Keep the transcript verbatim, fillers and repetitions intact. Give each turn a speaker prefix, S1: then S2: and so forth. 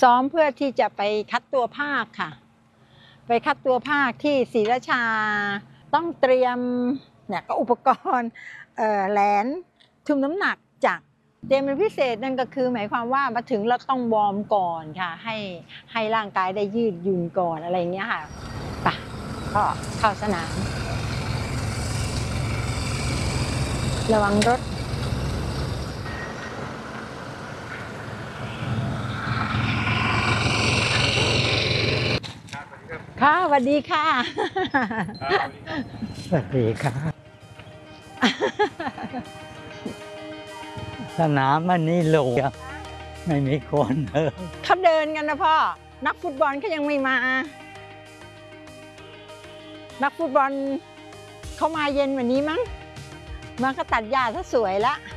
S1: ซ้อมเพื่อที่จะไปคัดตัวภาคค่ะไปคัดตัวภาคที่ศรีราชาต้องเตรียมเนี่ยก็อุปกรณ์แหลนทุมน้ำหนักจักรเตรียมเป็นพิเศษนั่นก็คือหมายความว่ามาถึงเราต้องวอร์มก่อนค่ะให้ให้ร่างกายได้ยืดหยุ่นก่อนอะไรเงี้ยค่ะไปก็เข้าสนามระวังรถค่ะสวัสดีค่ะ
S2: สวัสดีค่ะสนามมันนี่โล่งไม่มีคนเออ
S1: เขาเดินกันนะพ่อนักฟุตบอลเขายังไม่มานักฟุตบอลเขามาเย็นวันนี้มั้งมาก็ตัดหญ้าซะสวยละ